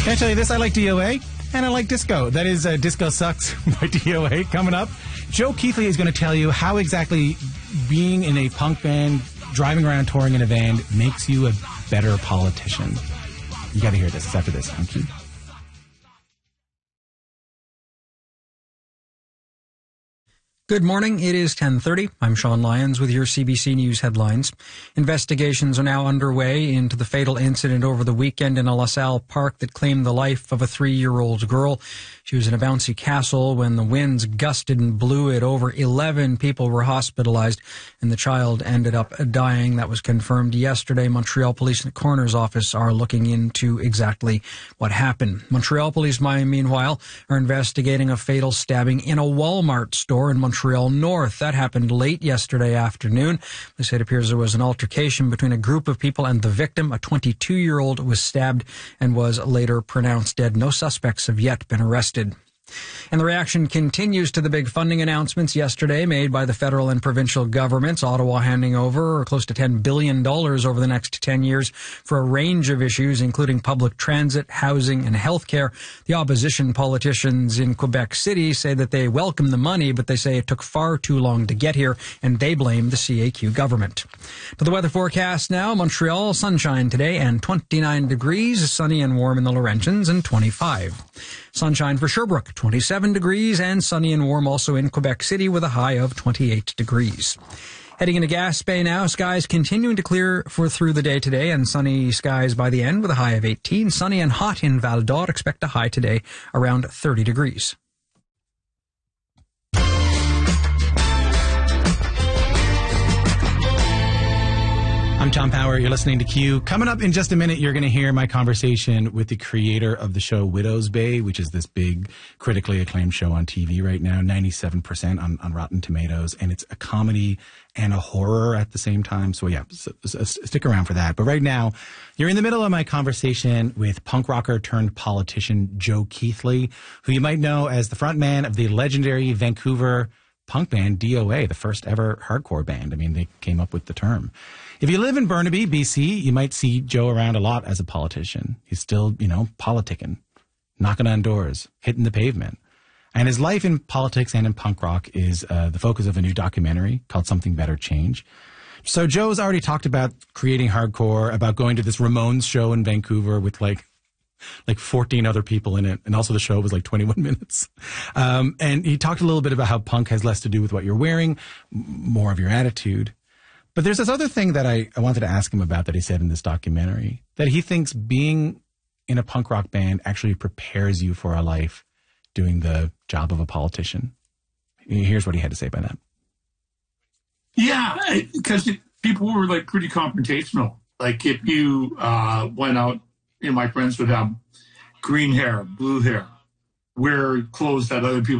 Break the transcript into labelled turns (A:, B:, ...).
A: Can I tell you this? I like DOA, and I like disco. That is Disco Sucks by DOA. Coming up, Joe Keithley is going to tell you how exactly being in a punk band, driving around touring in a van, makes you a better politician. You got to hear this. It's after this on Q.
B: Good morning. It is 10:30. I'm Sean Lyons with your CBC News headlines. Investigations are now underway into the fatal incident over the weekend in a LaSalle park that claimed the life of a 3-year-old girl. She was in a bouncy castle when the winds gusted and blew it over. 11 people were hospitalized, and the child ended up dying. That was confirmed yesterday. Montreal Police and the Coroner's Office are looking into exactly what happened. Montreal Police, meanwhile, are investigating a fatal stabbing in a Walmart store in Montreal North. That happened late yesterday afternoon. They say it appears there was an altercation between a group of people and the victim. A 22-year-old was stabbed and was later pronounced dead. No suspects have yet been arrested. And the reaction continues to the big funding announcements yesterday made by the federal and provincial governments. Ottawa handing over close to $10 billion over the next 10 years for a range of issues, including public transit, housing, and healthcare. The opposition politicians in Quebec City say that they welcome the money, but they say it took far too long to get here, and they blame the CAQ government. To the weather forecast now. Montreal, sunshine today and 29 degrees, sunny and warm in the Laurentians, and 25. Sunshine for Sherbrooke, 27 degrees, and sunny and warm also in Quebec City with a high of 28 degrees. Heading into Gaspé now, skies continuing to clear through the day today, and sunny skies by the end with a high of 18. Sunny and hot in Val d'Or, expect a high today around 30 degrees.
A: I'm Tom Power. You're listening to Q. Coming up in just a minute, you're going to hear my conversation with the creator of the show Widow's Bay, which is this big, critically acclaimed show on TV right now, 97% on Rotten Tomatoes, and it's a comedy and a horror at the same time. So yeah, stick around for that. But right now, you're in the middle of my conversation with punk rocker turned politician Joe Keithley, who you might know as the frontman of the legendary Vancouver punk band DOA, the first ever hardcore band. I mean, they came up with the term. If you live in Burnaby, BC, you might see Joe around a lot as a politician. He's still, politicking, knocking on doors, hitting the pavement. And his life in politics and in punk rock is the focus of a new documentary called Something Better Change. So Joe's already talked about creating hardcore, about going to this Ramones show in Vancouver with like 14 other people in it. And also the show was like 21 minutes. And he talked a little bit about how punk has less to do with what you're wearing, more of your attitude. But there's this other thing that I wanted to ask him about that he said in this documentary, that he thinks being in a punk rock band actually prepares you for a life doing the job of a politician. Here's what he had to say about that.
C: Yeah, because people were like pretty confrontational. Like if you went out, my friends would have green hair, blue hair, wear clothes that other people